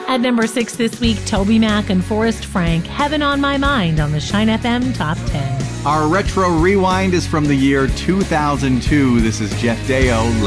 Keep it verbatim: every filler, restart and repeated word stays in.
At number six this week, Toby Mac and Forrest Frank, Heaven on My Mind on the Shine F M Top ten. Our retro rewind is from the year two thousand two. This is Jeff Deo.